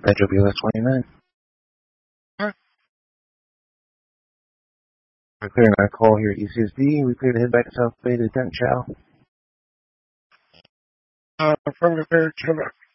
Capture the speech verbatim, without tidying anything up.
Metro B L S twenty-nine. Alright. We're clearing our call here at U C S D. We clear to head back to South Bay to Lieutenant Chow. Uh, affirmative, Chow.